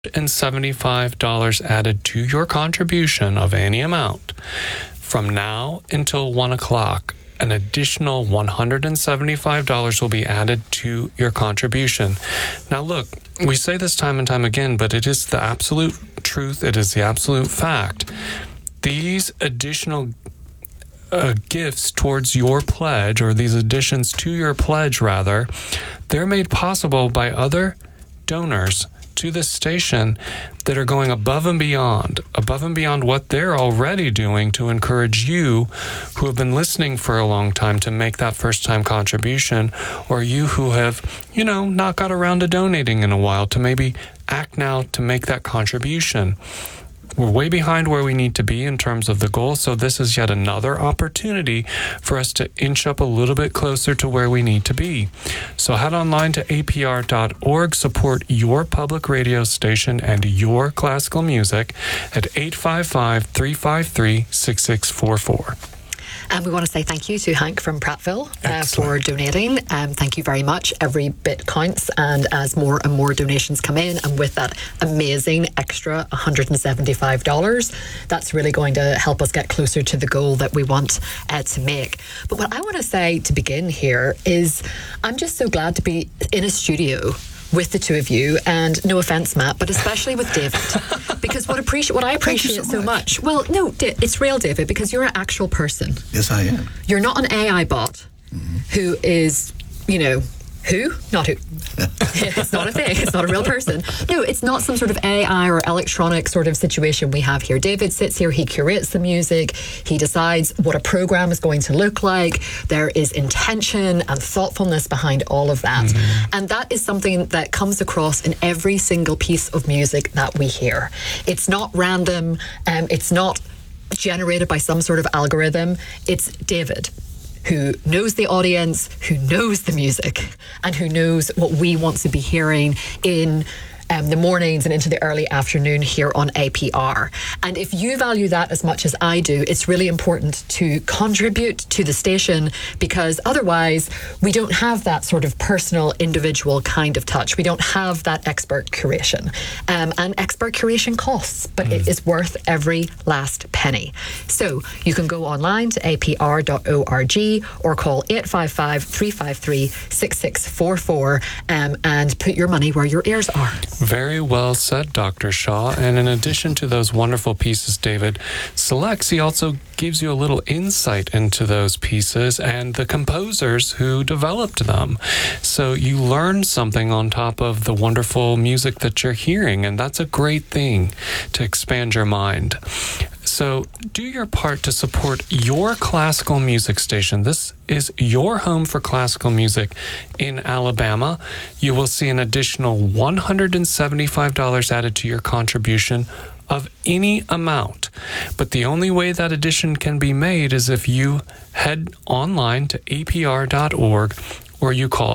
$75 added to your contribution of any amount. From now until 1 o'clock, an additional $175 will be added to your contribution. Now look, we say this time and time again, but it is the absolute truth. It is the absolute fact. These additional gifts towards your pledge, or these additions to your pledge rather, they're made possible by other donors to this station that are going above and beyond what they're already doing to encourage you who have been listening for a long time to make that first time contribution, or you who have, not got around to donating in a while to maybe act now to make that contribution. We're way behind where we need to be in terms of the goal, so this is yet another opportunity for us to inch up a little bit closer to where we need to be. So head online to apr.org, support your public radio station and your classical music at 855-353-6644. And we want to say thank you to Hank from Prattville for donating. Thank you very much. Every bit counts. And as more and more donations come in, and with that amazing extra $175, that's really going to help us get closer to the goal that we want to make. But what I want to say to begin here is I'm just so glad to be in a studio with the two of you, and no offense, Matt, but especially with David, because what I appreciate so much. Well, no, it's real, David, because you're an actual person. Yes, I am. You're not an AI bot who is, who? Not who. It's not a thing. It's not a real person. No, it's not some sort of AI or electronic sort of situation we have here. David sits here, he curates the music, he decides what a program is going to look like. There is intention and thoughtfulness behind all of that. And that is something that comes across in every single piece of music that we hear. It's not random. It's not generated by some sort of algorithm. It's David, who knows the audience, who knows the music, and who knows what we want to be hearing in the mornings and into the early afternoon here on APR. And if you value that as much as I do, it's really important to contribute to the station, because otherwise we don't have that sort of personal, individual kind of touch. We don't have that expert curation. And expert curation costs, but it is worth every last penny. So you can go online to apr.org or call 855-353-6644 and put your money where your ears are. Very well said, Dr. Shaw. And in addition to those wonderful pieces, David, Selexi also gives you a little insight into those pieces and the composers who developed them. So you learn something on top of the wonderful music that you're hearing, and that's a great thing to expand your mind. So do your part to support your classical music station. This is your home for classical music in Alabama. You will see an additional $175 added to your contribution of any amount. But the only way that addition can be made is if you head online to apr.org, or you call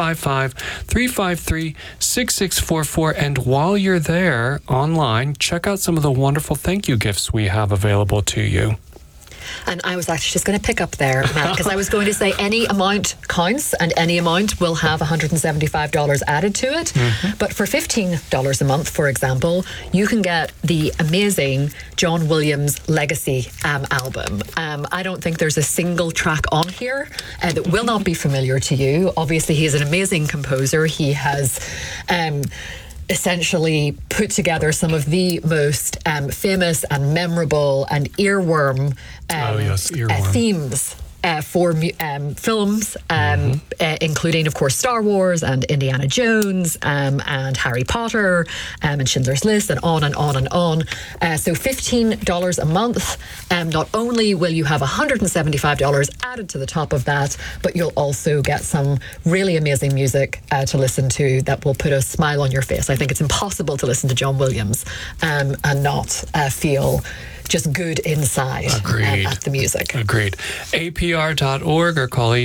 855-353-6644. And while you're there online, check out some of the wonderful thank you gifts we have available to you. And I was actually just going to pick up there, Matt, because I was going to say any amount counts and any amount will have $175 added to it. But for $15 a month, for example, you can get the amazing John Williams Legacy album. I don't think there's a single track on here that will not be familiar to you. Obviously, he's an amazing composer. He has essentially put together some of the most famous and memorable and earworm themes for films, including, of course, Star Wars and Indiana Jones and Harry Potter and Schindler's List and on and on and on. So $15 a month. Not only will you have $175 added to the top of that, but you'll also get some really amazing music to listen to that will put a smile on your face. I think it's impossible to listen to John Williams and not feel just good inside at the music. Agreed. APR.org or call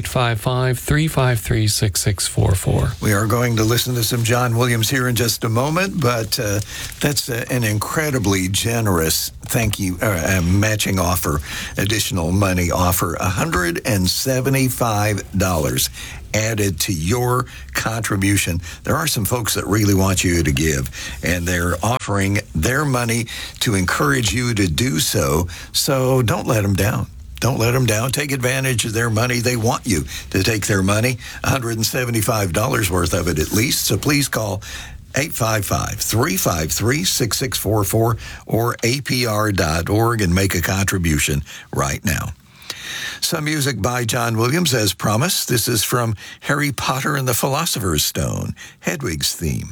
855-353-6644. We are going to listen to some John Williams here in just a moment, but that's an incredibly generous thank you matching offer, additional money offer, $175. added to your contribution. There are some folks that really want you to give, and they're offering their money to encourage you to do so. So don't let them down. Don't let them down. Take advantage of their money. They want you to take their money, $175 worth of it at least. So please call 855-353-6644 or apr.org and make a contribution right now. Some music by John Williams, as promised. This is from Harry Potter and the Philosopher's Stone, Hedwig's theme.